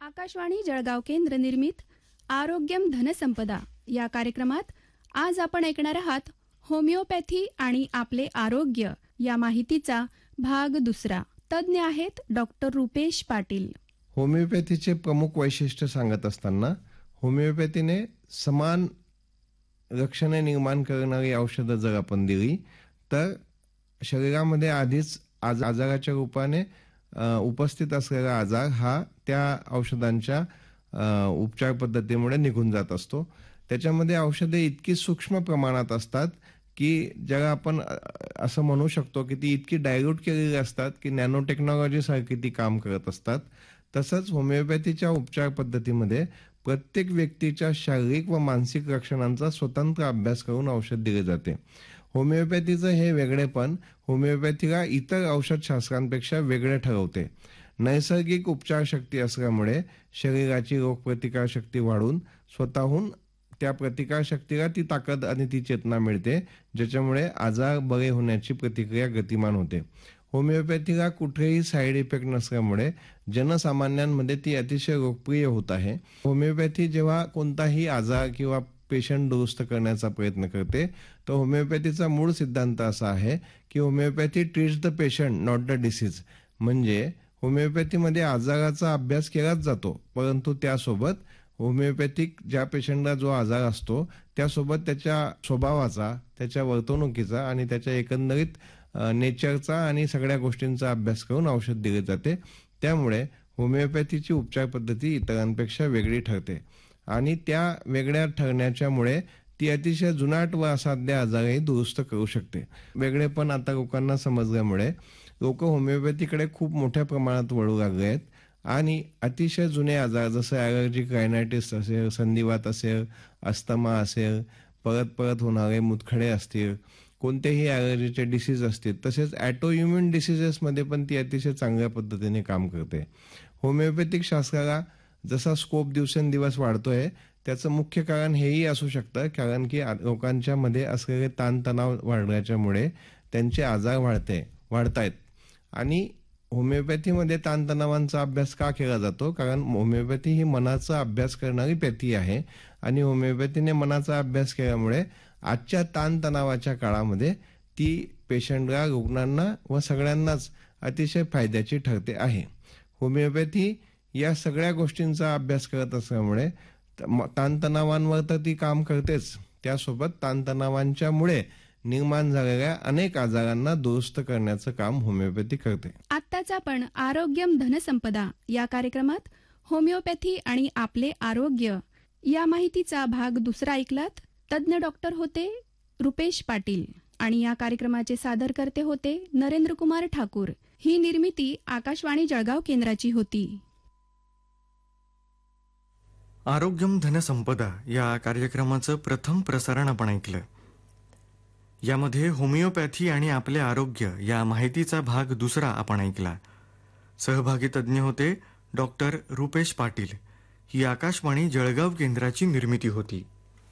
आकाशवाणी जळगाव केंद्र निर्मित आरोग्यम धनसंपदा या कार्यक्रमात आज आपण ऐकणार आहात होमिओपॅथी आणि आपले आरोग्य या माहितीचा भाग दुसरा. तज्ज्ञ आहेत डॉक्टर रुपेश पाटील. होमिओपॅथीचे प्रमुख वैशिष्ट्य सांगत असताना होमिओपॅथीने समान लक्षणे निर्माण करणारी औषधं जर आपण दिली तर शरीरामध्ये आधीच आजाराच्या रूपाने उपस्थित असलेला आजार हा त्या औषधांच्या उपचार पद्धतीमुळे निघून जात असतो. त्याच्यामध्ये औषधे इतकी सूक्ष्म प्रमाणात असतात की ज्याला आपण असं म्हणू शकतो की ती इतकी डायल्यूट केलेली असतात की नॅनो टेक्नॉलॉजी सारखी ती काम करत असतात. तसंच होमिओपॅथीच्या उपचार पद्धतीमध्ये प्रत्येक व्यक्तीच्या शारीरिक व मानसिक लक्षणांचा स्वतंत्र अभ्यास करून औषध दिले जाते. होमिओपॅथीचं हे वेगळेपण होमिओपॅथीला इतर औषधशास्त्रांपेक्षा वेगळे ठरवते. नैसर्गिक उपचार शक्ती असल्यामुळे शरीराची रोगप्रतिकार शक्ती वाढून स्वतःहून त्या प्रतिकार शक्तीला ती ताकद आणि ती चेतना मिळते, ज्याच्यामुळे आजार बरे होण्याची प्रतिक्रिया गतिमान होते. होमिओपॅथीला कुठेही साईड इफेक्ट नसल्यामुळे जनसामान्यांमध्ये ती अतिशय लोकप्रिय होत आहे. होमिओपॅथी जेव्हा कोणताही आजार किंवा पेशंट दुरुस्त करण्याचा प्रयत्न करते तर होमिओपॅथीचा मूळ सिद्धांत असा आहे की homeopathy treats the patient not the disease. म्हणजे होमिओपॅथीमध्ये आजाराचा अभ्यास केलाच जातो, परंतु त्यासोबत होमिओपॅथिक ज्या पेशंटला जो आजार असतो त्यासोबत त्याच्या स्वभावाचा, त्याच्या वर्तणुकीचा आणि त्याच्या एकंदरीत नेचरचा आणि सगळ्या गोष्टींचा अभ्यास करून औषध दिले जाते. त्यामुळे होमिओपॅथीची उपचार पद्धती इतरांपेक्षा वेगळी ठरते आणि त्या वेगळ्या ठरण्याच्यामुळे ती अतिशय जुनाट व असाध्य आजारही दुरुस्त करू शकते. वेगळेपण आता लोकांना समजल्यामुळे लोक होमिओपॅथीकडे खूप मोठ्या प्रमाणात वळू लागले आहेत आणि अतिशय जुने आजार जसं ॲलर्जिक रायनायटिस असेल, संधिवात असेल, अस्थमा असेल, परत परत होणारे मुतखडे असतील, कोणतेही ॲलर्जीचे डिसीज असतील, तसेच ॲटोइम्युन डिसीजेसमध्ये पण ती अतिशय चांगल्या पद्धतीने काम करते. होमिओपॅथिक शास्त्राला जसा स्कोप दिवसेंदिवस वाढतोय त्याचं मुख्य कारण हेही असू शकतं कारण की लोकांच्या मध्ये असलेले ताणतणाव वाढल्याच्यामुळे त्यांचे आजार वाढतायत. आणि होमिओपॅथीमध्ये ताणतणावांचा अभ्यास का केला जातो? कारण होमिओपॅथी ही मनाचा अभ्यास करणारी पॅथी आहे आणि होमिओपॅथीने मनाचा अभ्यास केल्यामुळे आजच्या ताणतणावाच्या काळामध्ये ती पेशंटला, रुग्णांना व सगळ्यांनाच अतिशय फायद्याची ठरते आहे. होमिओपॅथी या सगळ्या गोष्टींचा अभ्यास करत असल्यामुळे ताणतणावांवर तर ती काम करतेच, त्यासोबत ताणतणावांच्यामुळे निर्माण झालेल्या अनेक आजारांना दुरुस्त करण्याचं काम होमिओपॅथी करते. आत्ताच आपण आरोग्यम धनसंपदा या कार्यक्रमात होमिओपॅथी आणि आपले आरोग्य या माहितीचा भाग दुसरा ऐकलात. तज्ज्ञ डॉक्टर होते रुपेश पाटील आणि या कार्यक्रमाचे सादरकर्ते होते नरेंद्र कुमार ठाकूर. ही निर्मिती आकाशवाणी जळगाव केंद्राची होती. आरोग्यम धनसंपदा या कार्यक्रमाचं प्रथम प्रसारण आपण ऐकलं. यामध्ये होमिओपॅथी आणि आपले आरोग्य या माहितीचा भाग दुसरा आपण ऐकला. सहभागी तज्ज्ञ होते डॉक्टर रुपेश पाटील. ही आकाशवाणी जळगाव केंद्राची निर्मिती होती.